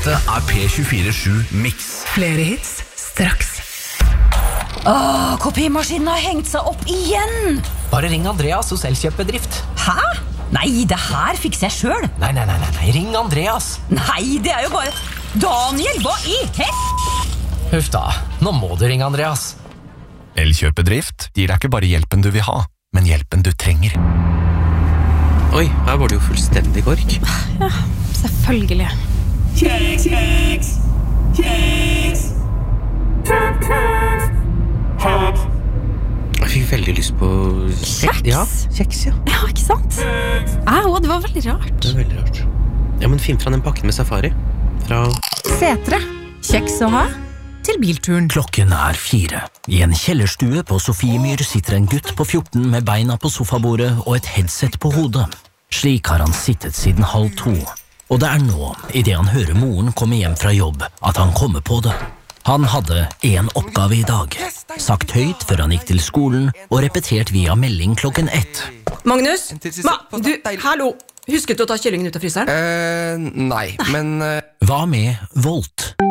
Dette P24/7 Mix. Flere hits straks. Kopimaskinen har hengt seg opp igjen. Bare ring Andreas hos Elkjøpbedrift. Hæ? Nei, det her fikser jeg selv. Nei, ring Andreas. Nei, det er jo bare... Daniel, hva i Huff da, nå må du ringe Andreas. Elkjøpbedrift gir deg ikke bare hjelpen du vil ha, men hjelpen du trenger. Oi, her var det jo fullstendig kork. Ja, selvfølgelig. Kjeks! Jeg fikk veldig lyst på... Kjeks? Ja, kjeks, ja. Ja, ikke sant? Det var veldig rart. Det er veldig rart. Ja, men finn fra den pakken med safari. Fra... Setre. Kjeks å ha til bilturen. Klokken 4. I en kjellerstue på Sofiemyr sitter en gutt på 14 med beina på sofabordet og et headset på hodet. Slik har han sittet siden 1:30. Og det er nå, i det han hører moren komme hjem fra jobb, at han kommer på det. Han hadde en oppgave i dag, sagt høyt før han gikk til skolen, og repetert via melding klokken 1. Magnus, hallo. Husket du å ta kyllingen ut av fryseren? Nei, men... Hva med Volt?